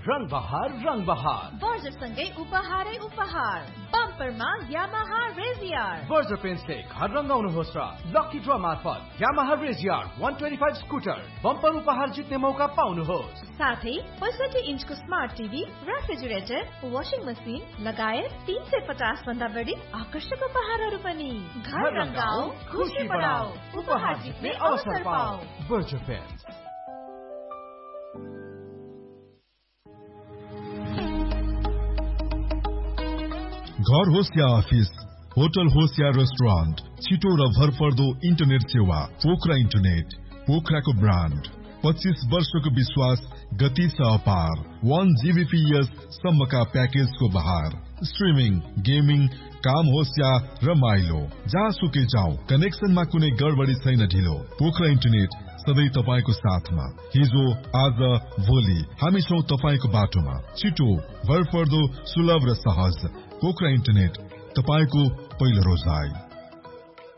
रङ बहार बर्जरसँगै उपहारै उपहार बम्परमा Yamaha रेजियर Berger पेन्ट्सले घर रङ्गाउनुहोस् र लकी ड्र मार्फत यामाहा रेजियर 125 स्कुटर बम्पर उपहार जित्ने मौका पाउनुहोस्। साथै 65 इन्चको smart TV, refrigerator, washing machine लगायत 350 भन्दा बढी आकर्षक उपहारहरू पनि। घर रङ्गाऊ, खुसी बढाऊ, उपहार जित्ने अवसर पाऊ। Berger paints. घर होस् या अफिस, होटल होस् या रेस्टुरेन्ट, छिटो र भरपर्दो इन्टरनेट सेवा पोखरा इन्टरनेट। पोखराको ब्रान्ड, 25 वर्षको विश्वास, गति छ अपार। 1 Gbps सम्मका प्याकेजको बहार। स्ट्रिमिङ, गेमिङ, काम होस् या रमाइलो, जहाँसुकै जाऊ, कनेक्सनमा कुनै गडबडी छैन ढिलो। पोखरा इन्टरनेट सधैँ तपाईको साथमा। हिजो, आज, भोलि हामी छौं तपाईको बाटोमा। छिटो, भरपर्दो, सुलभ र सहज। पोखरा इन्टरनेट, तपाईको पहिलो रोजाइ।